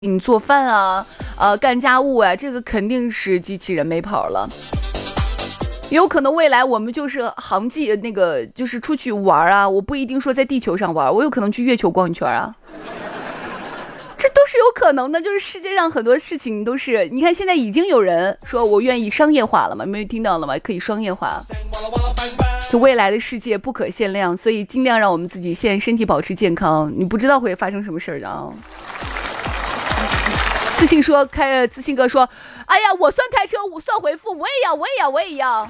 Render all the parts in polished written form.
你做饭啊，干家务啊，这个肯定是机器人没跑了。有可能未来我们就是航迹，那个就是出去玩啊，我不一定说在地球上玩，我有可能去月球逛一圈啊，这都是有可能的。就是世界上很多事情都是，你看现在已经有人说我愿意商业化了嘛，没有听到了吗？可以商业化，就未来的世界不可限量，所以尽量让我们自己现在身体保持健康，你不知道会发生什么事儿的啊。自信哥说，哎呀，我算开车，我算回复，我也要。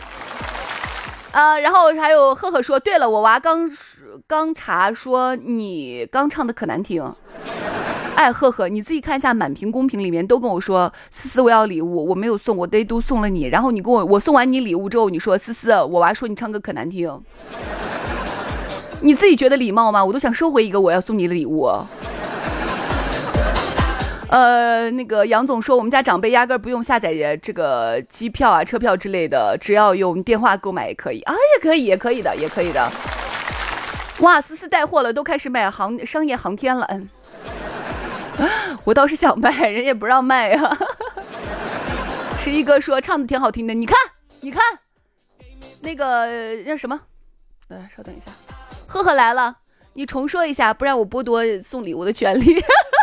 然后还有赫赫说，对了，我娃刚查说你刚唱的可难听。哎，赫赫，你自己看一下满屏公屏里面都跟我说，思思我要礼物，我没有送，我唯独送了你。然后你跟我送完你礼物之后，你说思思，我娃说你唱歌可难听。你自己觉得礼貌吗？我都想收回一个我要送你的礼物。那个杨总说，我们家长辈压根不用下载这个机票啊、车票之类的，只要用电话购买也可以啊，也可以的。哇，思思带货了，都开始卖商业航天了。我倒是想卖，人也不让卖呀。十一哥说唱的挺好听的，你看，那个叫什么？稍等一下，赫赫来了，你重说一下，不然我剥夺送礼物的权利。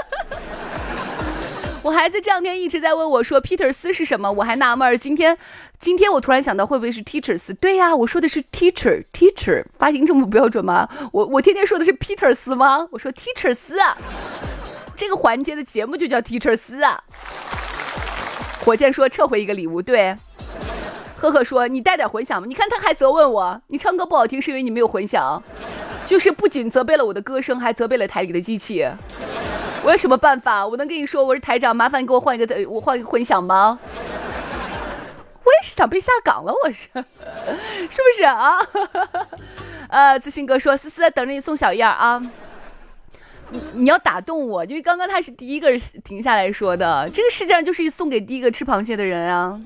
我孩子这两天一直在问我说 Peters 是什么，我还纳闷。今天我突然想到会不会是 Teachers？ 对呀，我说的是 teacher， 发音这么不标准吗？我天天说的是 Peters 吗？我说 Teachers 啊，这个环节的节目就叫 Teachers 啊。火箭说撤回一个礼物，对。赫赫说你带点混响吗？你看他还责问我，你唱歌不好听是因为你没有混响，就是不仅责备了我的歌声，还责备了台里的机器。我有什么办法？我能跟你说我是台长，麻烦你给我换一个混响吗？我也是想被下岗了，我是不是啊？自信哥说思思等着你送小样啊。你要打动我，因为刚刚他是第一个停下来说的，这个世界上就是送给第一个吃螃蟹的人啊。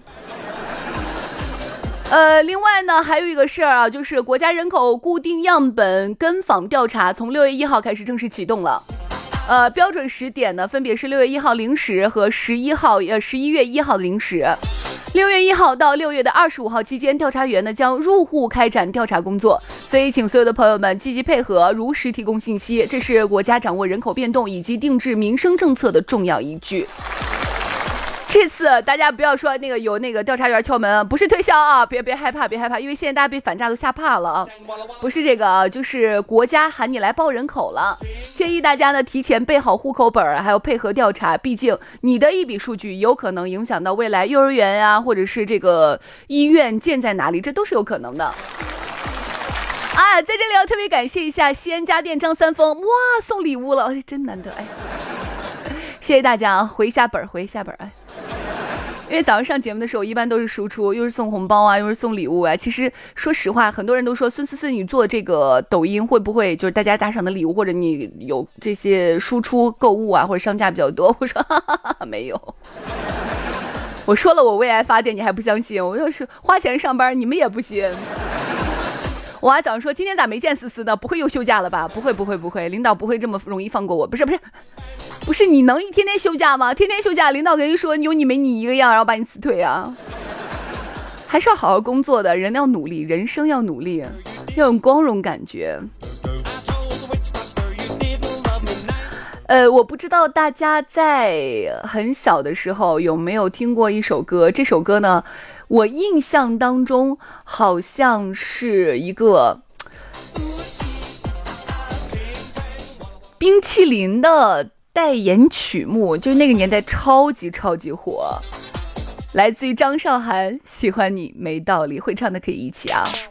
另外呢，还有一个事儿啊，就是国家人口固定样本跟访调查从6月1号开始正式启动了。标准时点呢，分别是6月1号零时和11月1号零时。6月1号到6月的25号期间，调查员呢将入户开展调查工作，所以请所有的朋友们积极配合，如实提供信息，这是国家掌握人口变动以及定制民生政策的重要依据。这次大家不要说有那个调查员敲门，不是推销啊，别害怕，因为现在大家被反诈都吓怕了啊，不是这个啊，就是国家喊你来报人口了，建议大家呢提前备好户口本，还有配合调查，毕竟你的一笔数据有可能影响到未来幼儿园啊，或者是这个医院建在哪里，这都是有可能的。在这里要特别感谢一下西安家电张三丰，哇，送礼物了，真难得，谢谢大家，回一下本。因为早上上节目的时候一般都是输出，又是送红包啊，又是送礼物啊。其实说实话，很多人都说孙思思你做这个抖音会不会就是大家打赏的礼物，或者你有这些输出购物啊，或者商家比较多？我说没有。我说了我为爱发电，你还不相信？我要是花钱上班，你们也不信。我还早上说今天咋没见思思呢？不会又休假了吧？不会，领导不会这么容易放过我。不是你能天天休假吗？天天休假，领导跟你说有你没你一个样，然后把你辞退啊？还是要好好工作的，人要努力，人生要努力，要有光荣感觉。我不知道大家在很小的时候有没有听过一首歌，这首歌呢，我印象当中好像是一个冰淇淋的代言曲目，就是那个年代超级火，来自于张韶涵，喜欢你没道理，会唱的可以一起啊。